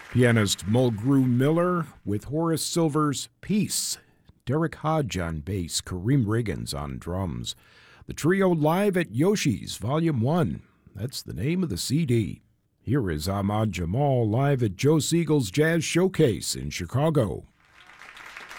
Pianist Mulgrew Miller with Horace Silver's Peace. Derek Hodge on bass, Kareem Riggins on drums. The trio live at Yoshi's Volume 1. That's the name of the CD. Here is Ahmad Jamal live at Joe Siegel's Jazz Showcase in Chicago.